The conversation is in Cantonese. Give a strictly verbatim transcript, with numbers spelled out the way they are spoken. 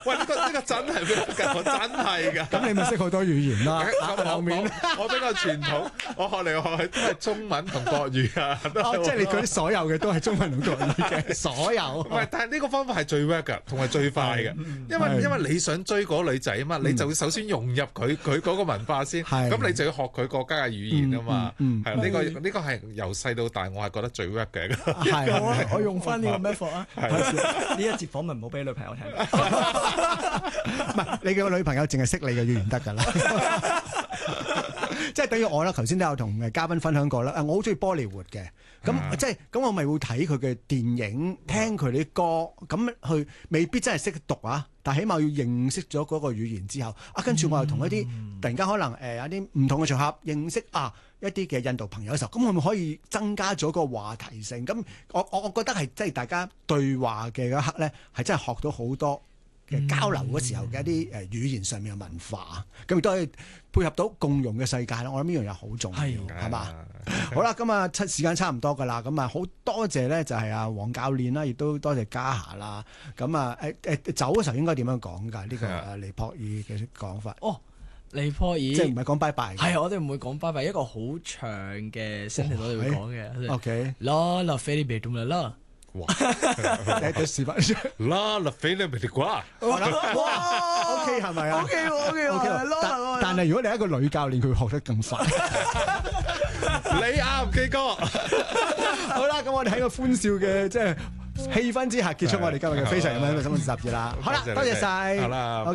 喂，呢、這個呢、這個真係咩㗎？我真係㗎。 咁你咪識好多語言啦。 我我我比較傳統，我學嚟學去都係中文同國語啊。 哦，即係你嗰啲所有嘅都係中文同國語嘅，所有。 唔係，但係呢個方法係最 work 㗎，同埋最快嘅。因為因為你想追嗰個女仔啊嘛，你就要首先融入佢佢嗰個文化先。咁你就要學佢國家嘅語言啊嘛。係呢個呢個係由細到大，我係覺得最 work 嘅。 係我我用翻呢個 method 啊。呢一節訪問唔好俾女朋友聽。 唔係，你嘅女朋友淨係識你嘅語言得㗎啦。即係等於我啦，頭先都有同誒嘉賓分享過啦。誒，我好中意波利活嘅，咁、嗯、即係咁，我咪會睇佢嘅電影，聽佢啲歌，咁去未必真係識讀啊，但係起碼要認識咗嗰個語言之後，啊，跟住我又同一啲、嗯、突然間可能誒、呃、有啲唔同嘅場合認識啊一啲嘅印度朋友嘅時候，咁會唔會可以增加咗個話題性？咁我我我覺得係即係大家對話嘅一刻咧，係真係學到好多嘅交流嗰時候嘅一啲誒語言上面嘅文化，咁亦都係配合到共融嘅世界啦。我諗呢樣嘢好重要，係嘛？好啦，咁啊，七時間差唔多噶啦，咁啊，好多謝咧，就係阿黃教練啦，亦都多謝嘉霞啦。咁啊，誒誒，走嘅時候應該點樣講㗎？呢個誒尼泊爾嘅講法。 哦，尼泊爾即係唔係講拜拜？ 係啊，我哋唔會講拜拜，一個好長嘅聲調我哋會講嘅。 OK， 啦啦菲利比咁啦。 哇！ 你對示範啦啦菲利比啲瓜， 哇！OK 係咪啊 ？OK OK OK， 但係如果你係一個女教練，佢會學得更快。 你啱，K 哥。 好啦，咁我哋喺個歡笑嘅即係氣氛之下結束我哋今日嘅非常人物新聞雜誌啦。好啦，多謝晒。 好啦。